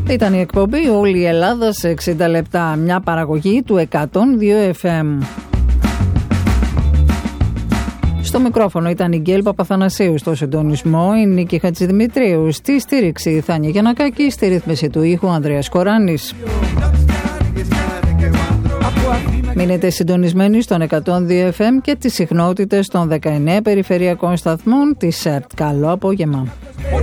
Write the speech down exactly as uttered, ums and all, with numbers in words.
Ήταν η εκπομπή Όλη η Ελλάδα σε εξήντα λεπτά, μια παραγωγή του εκατόν δύο εφ εμ. Στο μικρόφωνο ήταν η Γκέλ Παπαθανασίου, στο συντονισμό η Νίκη Χατζηδημητρίου, στη στήριξη η Θάνια Γιαννακάκη, στη ρύθμιση του ήχου Ανδρέας Κοράνης. Μείνετε συντονισμένοι στον εκατόν δύο εφ εμ και τις συχνότητες των δεκαεννέα περιφερειακών σταθμών της ΕΡΤ. Καλό απόγευμα.